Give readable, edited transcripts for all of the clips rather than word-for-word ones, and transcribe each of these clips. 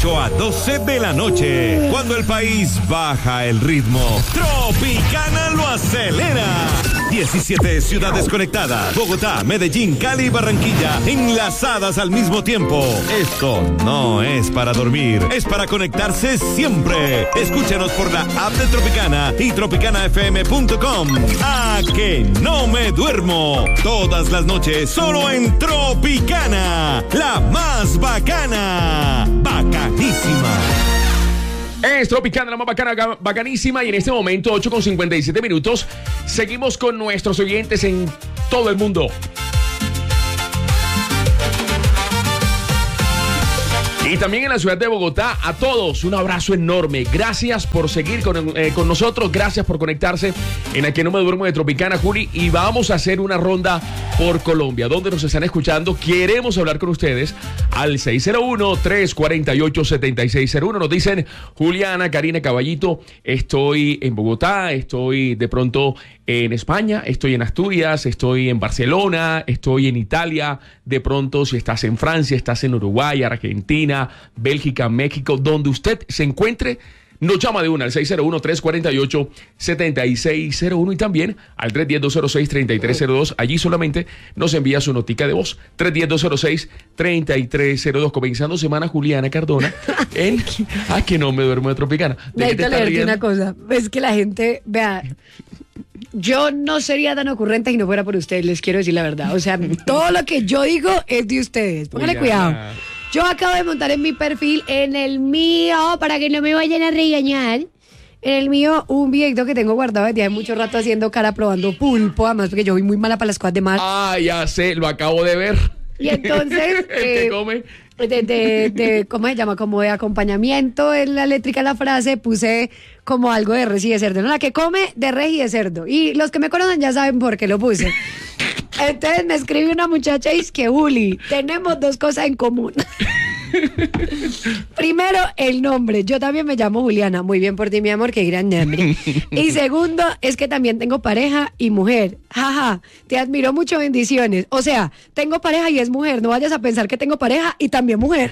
8 a 12 de la noche. Cuando el país baja el ritmo, Tropicana lo acelera. 17 ciudades conectadas. Bogotá, Medellín, Cali y Barranquilla enlazadas al mismo tiempo. Esto no es para dormir, es para conectarse siempre. Escúchanos por la app de Tropicana y tropicanafm.com. ¡A que no me duermo! Todas las noches solo en Tropicana, la más bacana. Bacanísima. Es Tropicana, la más bacana, bacanísima. Y en este momento, 8:57. Seguimos con nuestros oyentes en todo el mundo. Y también en la ciudad de Bogotá, a todos un abrazo enorme. Gracias por seguir con nosotros, gracias por conectarse en A Que No Me Duermo de Tropicana, Juli. Y vamos a hacer una ronda por Colombia, donde nos están escuchando. Queremos hablar con ustedes al 601-348-7601. Nos dicen: Juliana, Karina, Caballito, estoy en Bogotá, estoy de pronto en España, estoy en Asturias, estoy en Barcelona, estoy en Italia. De pronto, si estás en Francia, estás en Uruguay, Argentina, Bélgica, México, donde usted se encuentre, nos llama de una al 601-348-7601 y también al 310-206-3302. Allí solamente nos envía su notica de voz. 310-206-3302. Comenzando semana, Juliana Cardona en A Que No Me Duermo de Tropicana. Necesito leerte una cosa. Es que la gente, vea, yo no sería tan ocurrente si no fuera por ustedes, les quiero decir la verdad. O sea, todo lo que yo digo es de ustedes. Póngale cuidado. Yo acabo de montar en mi perfil, en el mío, para que no me vayan a regañar, en el mío, un videito que tengo guardado desde hace mucho rato haciendo cara probando pulpo, además porque yo soy muy mala para las cosas de mar. Ah, ya sé, lo acabo de ver. Y entonces, ¿qué come? ¿Cómo se llama? Como de acompañamiento en la eléctrica la frase, puse como algo de res y de cerdo, ¿no? La que come de res y de cerdo. Y los que me conocen ya saben por qué lo puse. Entonces me escribe una muchacha y es que: Juli, tenemos dos cosas en común. Primero, el nombre. Yo también me llamo Juliana. Muy bien por ti, mi amor, qué gran nombre. Y segundo, es que también tengo pareja y mujer. Jaja, te admiro mucho, bendiciones. O sea, tengo pareja y es mujer. No vayas a pensar que tengo pareja y también mujer.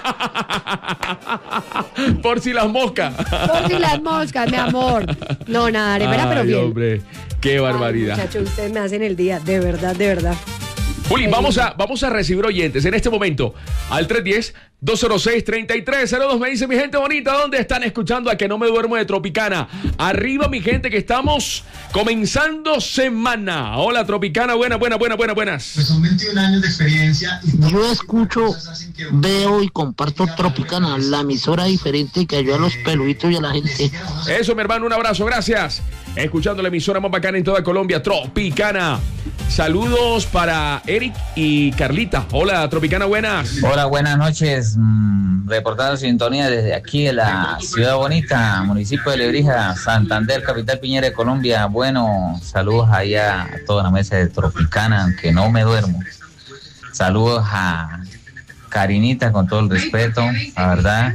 Por si las moscas. Por si las moscas, mi amor. No, nada, espera, pero bien. Hombre, qué barbaridad. Ay, muchachos, ustedes me hacen el día, de verdad, de verdad. Juli, vamos a recibir oyentes en este momento al 310-206-3302. Me dice: mi gente bonita, ¿dónde están escuchando A Que No Me Duermo de Tropicana? Arriba, mi gente, que estamos comenzando semana. Hola, Tropicana, buenas. Pues son 21 años de experiencia. Yo escucho, veo y comparto Tropicana, la emisora diferente que ayuda a los peluditos y a la gente. Eso, mi hermano, un abrazo, gracias. Escuchando la emisora más bacana en toda Colombia, Tropicana. Saludos para Eric y Carlita. Hola, Tropicana, buenas. Hola, buenas noches. Reportando sintonía desde aquí de la Ciudad Bonita, municipio de Lebrija, Santander, capital Piñera de Colombia. Bueno, saludos allá a toda la mesa de Tropicana, que no me duermo. Saludos a Karinita, con todo el respeto, la verdad.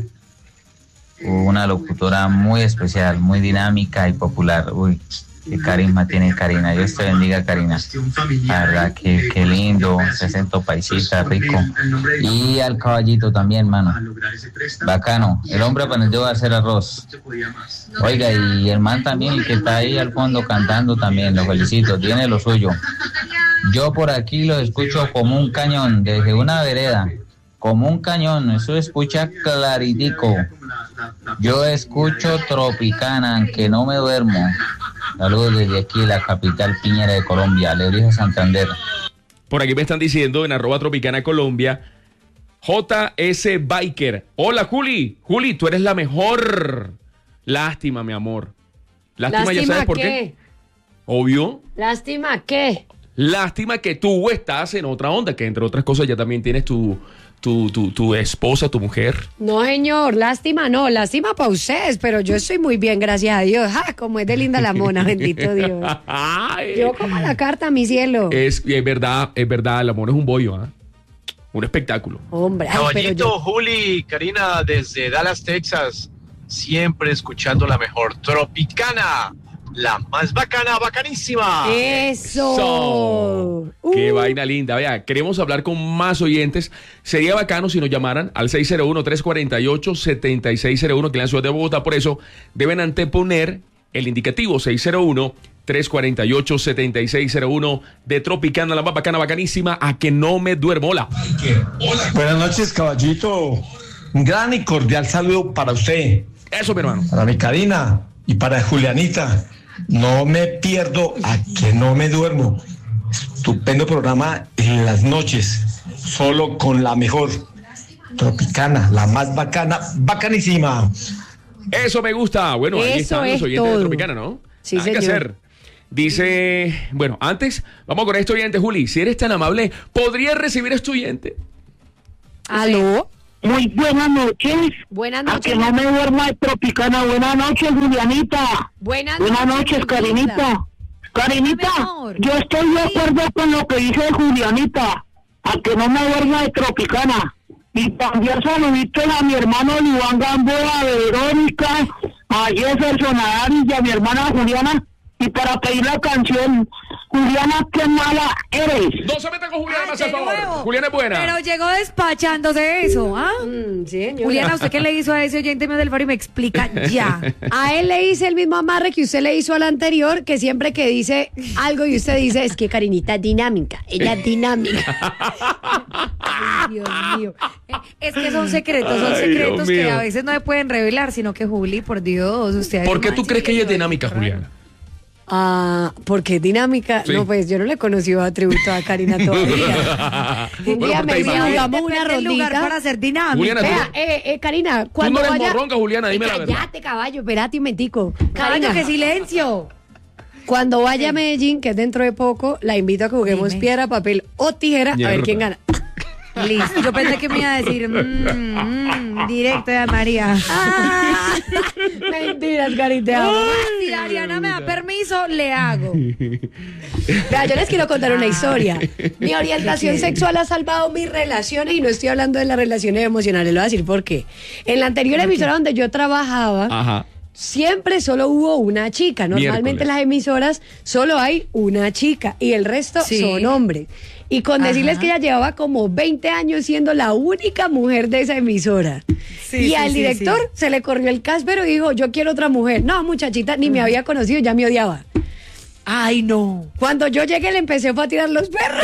Una locutora muy especial, muy dinámica y popular. Uy, qué carisma tiene Karina. Dios te bendiga, Karina. La verdad, qué lindo, ese acento paisita, rico. Y al Caballito también, mano. Bacano. El hombre aprendió a hacer arroz. Oiga, y el man también, el que está ahí al fondo cantando también, lo felicito, tiene lo suyo. Yo por aquí lo escucho como un cañón, desde una vereda. Como un cañón, eso escucha claritico. Yo escucho Tropicana, que no me duermo. Saludos desde aquí, la capital Piñera de Colombia, Lebrija, Santander. Por aquí me están diciendo en @Tropicana Colombia, JS Biker. Hola, Juli. Juli, tú eres la mejor. Lástima, mi amor. Lástima, ¿ya sabes por qué? Obvio. ¿Lástima qué? Lástima que tú estás en otra onda, que entre otras cosas ya también tienes tu esposa, tu mujer. No, señor, lástima no, lástima para ustedes, pero yo estoy muy bien, gracias a Dios. ¡Ja! Como es de linda la mona, bendito Dios. Yo como la carta, mi cielo. Es verdad, la mona es un bollo, ¿eh? Un espectáculo. Hombre, Caballito, Juli, Karina, desde Dallas, Texas, siempre escuchando la mejor Tropicana, la más bacana, bacanísima. Eso. Qué vaina linda. Vea, queremos hablar con más oyentes. Sería bacano si nos llamaran al 601-348-7601, que en la ciudad de Bogotá. Por eso deben anteponer el indicativo 601-348-7601 de Tropicana, la más bacana, bacanísima, a que no me duermo. Hola. Buenas noches, caballito. Un gran y cordial saludo para usted, Eso, mi hermano. para mi Karina y para Julianita. No me pierdo a que no me duermo. Estupendo programa en las noches, solo con la mejor. Tropicana, la más bacana, bacanísima. Eso me gusta. Bueno, ahí Eso están los es oyentes de todo. Tropicana, ¿no? Sí, Hay que señor. hacer. Dice, bueno, antes, vamos con este oyente, Juli. Si eres tan amable, ¿podrías recibir a este oyente? ¿Aló? Muy buenas noches. Buenas A noches. que no me duerma de Tropicana. Buenas noches, Julianita. Buenas Buenas noches, Karinita. Karinita, Mi amor. yo estoy de acuerdo con lo que dice Julianita. A que no me duerma de Tropicana. Y también saluditos a mi hermano Iván Gamboa, a Verónica, a Jefferson Adaris y a mi hermana Juliana. Y para pedir la canción, Juliana, qué mala eres. No se metan con Juliana más, de por favor. nuevo. Juliana es buena. Pero llegó despachándose eso, ¿ah? Sí, señora. Juliana, ¿usted qué le hizo a ese oyente mío del faro? Y me explica ya. A él le hice el mismo amarre que usted le hizo al anterior, que siempre que dice algo y usted dice, es que Karinita es dinámica, ella es dinámica. Ay, Dios mío. Es que son secretos Ay, Dios que mío. a veces no se pueden revelar, sino que Juli, por Dios, usted... ¿Por qué tú además, crees que ella es sí, dinámica, Juliana? Ah, porque es dinámica. Sí. No, pues yo no le he conocido atributo a Karina todavía. Un Bueno, día pues te me dijo, imaginas. hagamos una Depende del lugar rondita. para ser dinámica. Juliana, Vea, Karina, Tú cuando no eres vaya... morronga, Juliana, dime la verdad. Cállate, caballo, espérate un mentico. Caballo, Karina, que silencio. cuando vaya a Medellín, que es dentro de poco, la invito a que juguemos Dime. piedra, papel o tijera, a Mierda. ver quién gana. Listo. Yo pensé que me iba a decir directo de María. Mentiras, Cari, te amo. Si Ariana me da permiso, le hago. Vea, yo les quiero contar una historia. Mi orientación sexual ha salvado mis relaciones y no estoy hablando de las relaciones emocionales. Le voy a decir por qué. En la anterior emisora donde yo trabajaba, Ajá. siempre solo hubo una chica. Normalmente Miércoles. en las emisoras solo hay una chica y el resto Sí. son hombres. Y con decirles Ajá. que ella llevaba como 20 años siendo la única mujer de esa emisora. Sí, y sí, al sí, director sí. se le corrió el cáspero y dijo, yo quiero otra mujer. No, muchachita, ni me había conocido, ya me odiaba. Ay, no. Cuando yo llegué le empecé a tirar los perros.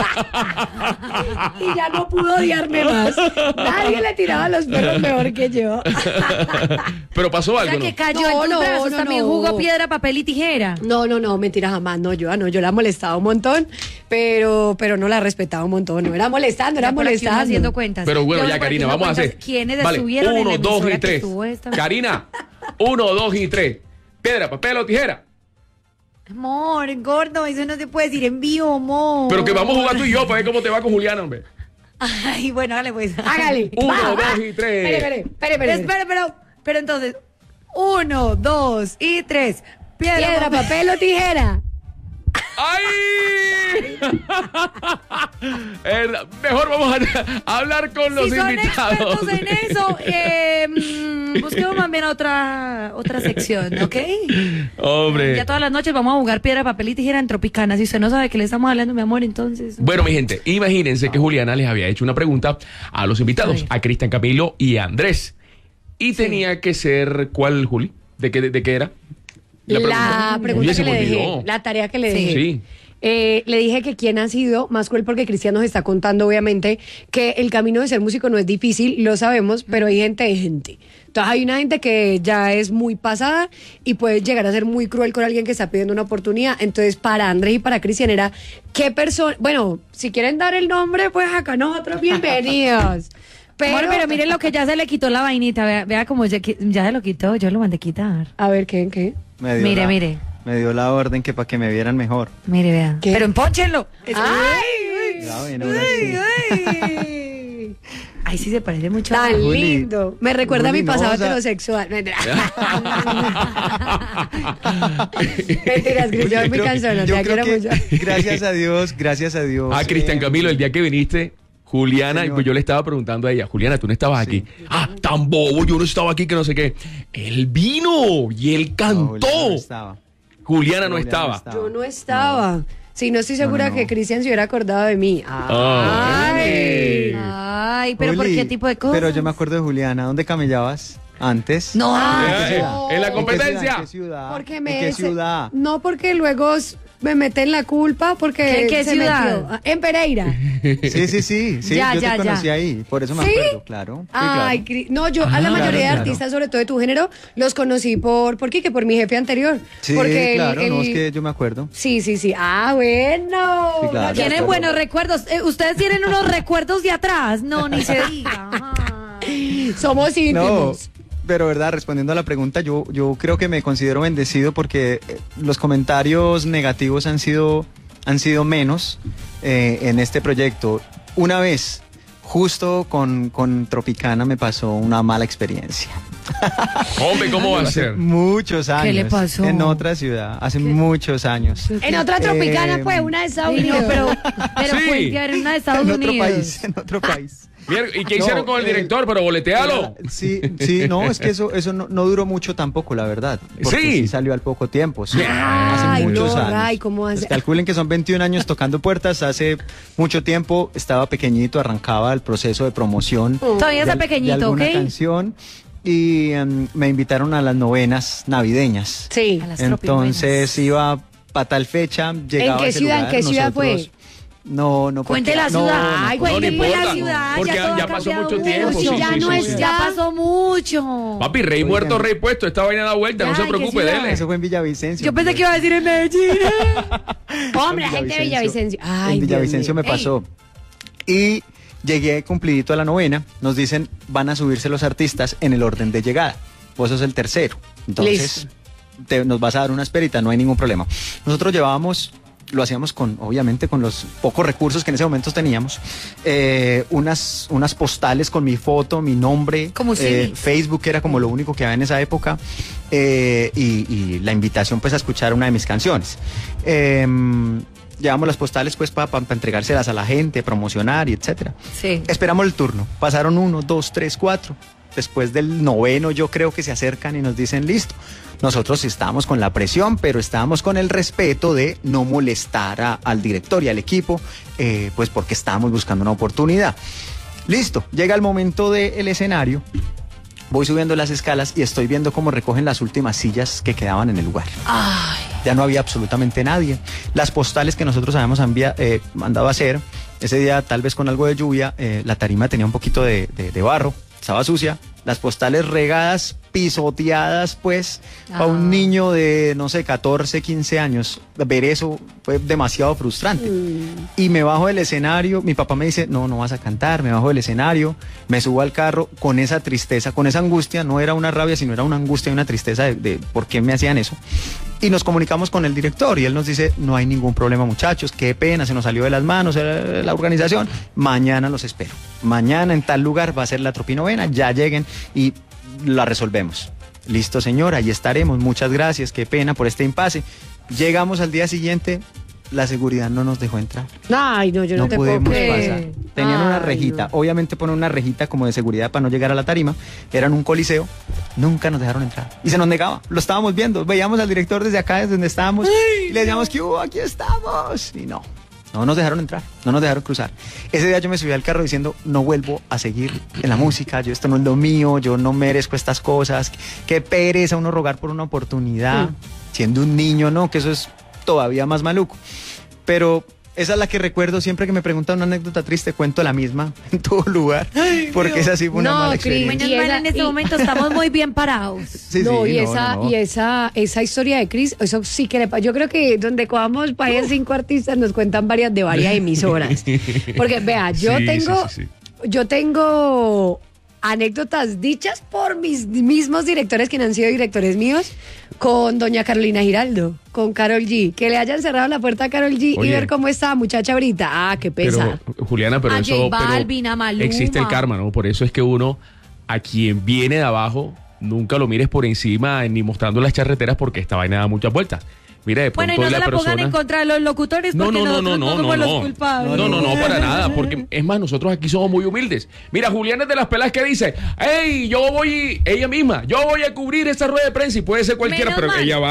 Y ya no pudo odiarme más. Nadie le tiraba los perros mejor que yo. Pero pasó O algo, sea, ¿no? que cayó No, en tus no, brazos. no, También no. jugó piedra, papel y tijera. No, mentira, jamás. No, yo la molestaba un montón, pero no la respetaba un montón. No era molestando, era Ya por aquí uno molestando. haciendo cuentas. Pero bueno, Yo ya, por aquí Karina, uno vamos a cuentas hacer. ¿Quiénes Vale, estuvieron en la 1, 2 emisora y que 3. tuvo esta? Karina, 1, 2 y 3. Piedra, papel o tijera. Amor, gordo, eso no se puede decir en vivo, amor. Pero que vamos a jugar tú y yo para ver cómo te va con Juliana, hombre. Ay, bueno, hágale pues. Hágale. 1, Va, 2 va. y 3. Espere. Pero entonces, 1, 2 y 3. Piedra, papel o tijera. ¡Ay! Mejor vamos a hablar con los Si son invitados. expertos en eso, busquemos más bien otra sección, ¿ok? Hombre. Ya todas las noches vamos a jugar piedra, papel y tijera en Tropicana. Si usted no sabe de qué le estamos hablando, mi amor, entonces... Bueno, mi gente, imagínense que Juliana les había hecho una pregunta a los invitados, a Cristian Camilo y a Andrés. Y tenía que ser, ¿cuál, Juli? ¿De qué era? La pregunta Oye, se que me le dejé, olvidó. la tarea que le Sí. dejé. Sí. Le dije que quién ha sido más cruel porque Cristian nos está contando obviamente que el camino de ser músico no es difícil, lo sabemos, pero hay gente de gente. Entonces hay una gente que ya es muy pasada y puede llegar a ser muy cruel con alguien que está pidiendo una oportunidad. Entonces para Andrés y para Cristian era qué persona, bueno, si quieren dar el nombre, pues acá nosotros bienvenidos. Pero miren lo que ya se le quitó la vainita. Vea cómo ya se lo quitó. Yo lo mandé quitar. A ver, ¿qué? Mire. Me dio la orden que para que me vieran mejor. Mire, vea. ¿Qué? Pero empónchenlo. ¡Ay! Ya, bueno, ahora sí. Ay. Ay, sí se parece mucho. Tan Juli, lindo. Me recuerda a mi Juli, no, pasado o sea- heterosexual. Mentiras, Cris, yo soy muy cansona, te quiero mucho. Gracias a Dios. Ah, Cristian Camilo, el día que viniste, Juliana, Señor. pues yo le estaba preguntando a ella, Juliana, tú no estabas aquí. Ah, tan bobo, yo no estaba aquí, que no sé qué. Él vino y él No, cantó. Julián no estaba. Juliana no estaba. Yo no estaba. Sí, no estoy segura que Cristian se hubiera acordado de mí. Ay, pero ¿por qué tipo de cosas? Pero yo me acuerdo de Juliana. ¿Dónde camellabas antes? No. En la competencia. ¿En qué ciudad? Porque ¿En qué ciudad? No, porque luego me meten la culpa porque ¿Qué se ciudad? metió. En Pereira. Sí. Ya, yo ya, te conocí ya. ahí, por eso me ¿Sí? acuerdo, claro. Sí, Ay, claro. no, yo a la mayoría de claro. artistas, sobre todo de tu género, los conocí por Quique, por mi jefe anterior. Sí, porque claro, no, es que yo me acuerdo. Sí. Ah, bueno. Sí, claro. Tienen buenos recuerdos. Ustedes tienen unos recuerdos de atrás. No, ni se diga. Ajá. Somos No, íntimos. pero verdad, respondiendo a la pregunta, yo creo que me considero bendecido porque los comentarios negativos han sido menos en este proyecto. Una vez, justo con Tropicana, me pasó una mala experiencia. Hombre, ¿cómo va a Hace ser? muchos años. ¿Qué le pasó? En otra ciudad, hace muchos años. En otra Tropicana, pues, una de Estados Ay, Unidos. no, pero Sí. fue que era una de Estados Unidos. En otro país. ¿Y qué hicieron con el director? Pero boletealo. Sí, no, es que eso no duró mucho tampoco, la verdad. Porque Sí. sí salió al poco tiempo. Sí, Ay, hace muchos no, años. Ray, ¿cómo hace? Pues calculen que son 21 años tocando puertas. Hace mucho tiempo estaba pequeñito, arrancaba el proceso de promoción. Todavía está de pequeñito, alguna ¿ok? canción. Y me invitaron a las novenas navideñas. Sí. A las Entonces iba para tal fecha, llegaba qué a ese ciudad? lugar, ¿En qué ciudad fue? nosotros- No, porque- Cuente la no, ciudad. no, Ay, no, no cuente pues la importa, ciudad. porque todo ya ha pasó cambiado mucho tiempo, mucho. sí, ya sí, no sí, es sí. Ya pasó mucho. Papi, rey Oigan. muerto, rey puesto. Esta vaina da vuelta, no Ay, se ¿qué preocupe, ciudad? dele. Eso fue en Villavicencio. Yo pensé que iba a decir en Medellín. Hombre, la gente de Villavicencio. Ay, En Villavicencio me Dios mío. pasó. Y llegué cumplidito a la novena. Nos dicen, van a subirse los artistas en el orden de llegada. Vos sos el tercero. Entonces, nos vas a dar una esperita, no hay ningún problema. Nosotros llevábamos, lo hacíamos obviamente con los pocos recursos que en ese momento teníamos, unas postales con mi foto, mi nombre. Como CD. Facebook era como lo único que había en esa época. Y la invitación pues a escuchar una de mis canciones. Llevamos las postales pues para entregárselas a la gente, promocionar y etcétera. Sí. Esperamos el turno. Pasaron 1, 2, 3, 4. Después del noveno yo creo que se acercan y nos dicen listo. Nosotros estábamos con la presión, pero estábamos con el respeto de no molestar al director y al equipo, pues porque estábamos buscando una oportunidad. Listo, llega el momento del escenario. Voy subiendo las escalas y estoy viendo cómo recogen las últimas sillas que quedaban en el lugar. Ay. Ya no había absolutamente nadie. Las postales que nosotros habíamos mandado a hacer, ese día tal vez con algo de lluvia, la tarima tenía un poquito de barro, estaba sucia. Las postales regadas, pisoteadas, pues, a un niño de, no sé, 14, 15 años. Ver eso fue demasiado frustrante. Y me bajo del escenario, mi papá me dice, no vas a cantar, me bajo del escenario, me subo al carro con esa tristeza, con esa angustia, no era una rabia, sino era una angustia y una tristeza de por qué me hacían eso. Y nos comunicamos con el director y él nos dice, no hay ningún problema muchachos, qué pena, se nos salió de las manos la organización, mañana los espero. Mañana en tal lugar va a ser la tropinovena, ya lleguen y la resolvemos. Listo, señor, ahí estaremos, muchas gracias, qué pena por este impasse. Llegamos al día siguiente, la seguridad no nos dejó entrar. Ay, no, yo no te puedo pudimos creer. pasar. Tenían una Ay, rejita, no. obviamente ponen una rejita como de seguridad para no llegar a la tarima, eran un coliseo, nunca nos dejaron entrar y se nos negaba, lo estábamos viendo, veíamos al director desde acá, desde donde estábamos, y le decíamos que aquí estamos, y no nos dejaron entrar, no nos dejaron cruzar. Ese día yo me subí al carro diciendo, no vuelvo a seguir en la música, esto no es lo mío, yo no merezco estas cosas, qué pereza uno rogar por una oportunidad, siendo un niño, no, que eso es todavía más maluco. Pero esa es la que recuerdo siempre que me preguntan una anécdota triste, cuento la misma en todo lugar, porque esa sí fue una No, mala Cris, experiencia. Menos mal en este momento estamos muy bien parados. Sí, no, sí, y no. esa historia de Cris, eso sí que yo creo que donde cojamos país 5 artistas nos cuentan varias de varias emisoras. Porque vea, yo tengo anécdotas dichas por mis mismos directores que han sido directores míos con doña Carolina Giraldo, con Karol G, que le hayan cerrado la puerta a Karol G y Oye. ver cómo está muchacha ahorita. Ah, qué pesa. Pero, Juliana, pero A eso J Balvin, a Maluma. existe el karma, ¿no? Por eso es que uno, a quien viene de abajo, nunca lo mires por encima ni mostrando las charreteras porque esta vaina da muchas vueltas. Mira, de Bueno, pronto y no se la la persona... pongan en contra de los locutores porque nosotros no somos los culpables. No, para nada, porque es más, nosotros aquí somos muy humildes. Mira, Juliana es de las pelas que dice, hey, ella voy a cubrir esa rueda de prensa y puede ser cualquiera, Menos pero mal. ella va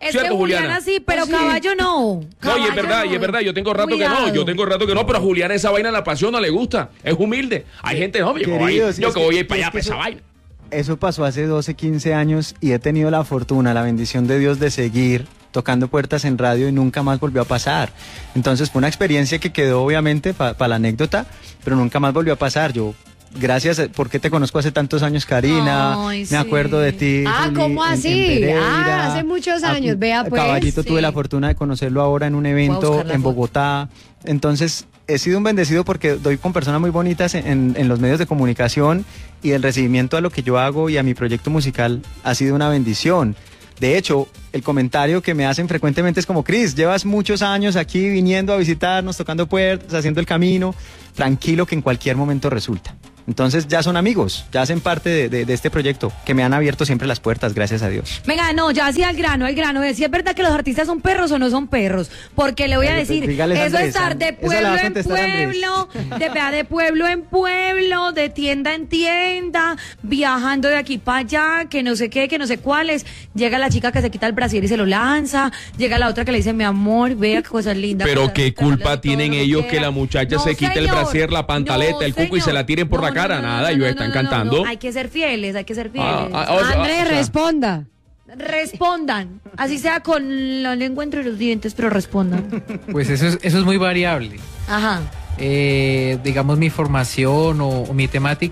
Es ¿Cierto, que Juliana sí, pero Caballo no. No, y es verdad, yo tengo rato que no, pero a Juliana esa vaina la apasiona, le gusta, es humilde. Hay gente, no, yo que voy a ir para allá para esa vaina. Eso pasó hace 12, 15 años y he tenido la fortuna, la bendición de Dios de seguir tocando puertas en radio y nunca más volvió a pasar. Entonces fue una experiencia que quedó obviamente para la anécdota, pero nunca más volvió a pasar. Yo, gracias, porque te conozco hace tantos años, Karina, me acuerdo de ti. Juli, ¿cómo así? Pereira, hace muchos años, vea pues. Caballito, tuve la fortuna de conocerlo ahora en un evento en Bogotá. Entonces he sido un bendecido porque doy con personas muy bonitas en los medios de comunicación y el recibimiento a lo que yo hago y a mi proyecto musical ha sido una bendición. De hecho, el comentario que me hacen frecuentemente es como, Cris, llevas muchos años aquí viniendo a visitarnos, tocando puertas, haciendo el camino, tranquilo que en cualquier momento resulta. Entonces ya son amigos, ya hacen parte de este proyecto que me han abierto siempre las puertas, gracias a Dios. Venga, no, ya así al grano, si es verdad que los artistas son perros o no son perros, porque le voy a decir, eso es estar de pueblo en pueblo, de pueblo en pueblo, de tienda en tienda, viajando de aquí para allá, que no sé qué, que no sé cuáles, llega la chica que se quita el brasier y se lo lanza, llega la otra que le dice, mi amor, vea qué cosas lindas. Pero qué culpa tienen ellos que la muchacha se quite el brasier, la pantaleta, el cuco y se la tiren por la cara, nada, ellos están cantando. Hay que ser fieles, Andrés, responda. Respondan, así sea con la lengua entre los dientes, pero respondan. Pues eso es muy variable. Ajá. Digamos mi formación o mi temática